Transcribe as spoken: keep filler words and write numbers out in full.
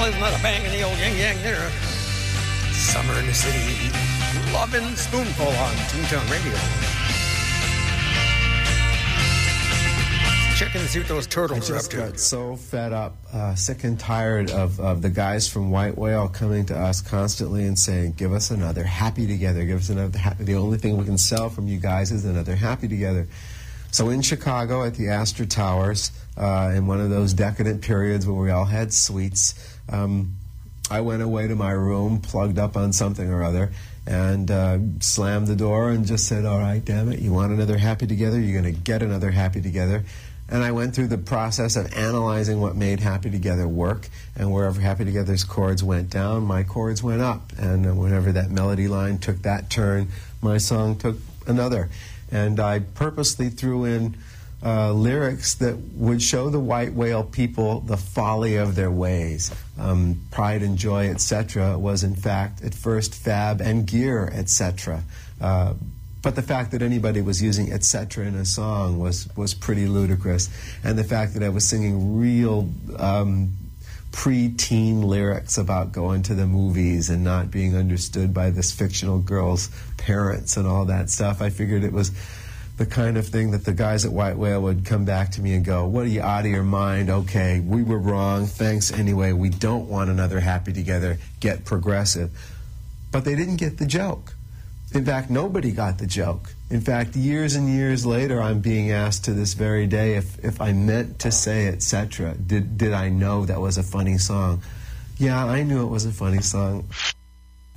Well, isn't that a bang in the old yang yang there? Summer in the City. Lovin' Spoonful on Toontown Radio. Checking to see what those turtles I are up just to. got so fed up, uh, sick and tired of, of the guys from White Whale coming to us constantly and saying, give us another Happy Together, give us another Happy. The only thing we can sell from you guys is another Happy Together. So in Chicago at the Astor Towers, uh, in one of those decadent periods where we all had suites, um, I went away to my room, plugged up on something or other, and uh, slammed the door and just said, all right, damn it, you want another Happy Together? You're going to get another Happy Together. And I went through the process of analyzing what made Happy Together work, and wherever Happy Together's chords went down, my chords went up. And whenever that melody line took that turn, my song took another. And I purposely threw in uh, lyrics that would show the White Whale people the folly of their ways. Um, Pride and Joy, et cetera was in fact at first Fab and Gear, et cetera. Uh, But the fact that anybody was using et cetera in a song was, was pretty ludicrous. And the fact that I was singing real um, pre-teen lyrics about going to the movies and not being understood by this fictional girl's parents and all that stuff, I figured it was the kind of thing that the guys at White Whale would come back to me and go, what are you, out of your mind? Okay, we were wrong. Thanks anyway. We don't want another Happy Together. Get progressive. But they didn't get the joke. In fact, nobody got the joke. In fact, years and years later, I'm being asked to this very day if, if I meant to say et cetera. Did, did I know that was a funny song? Yeah, I knew it was a funny song.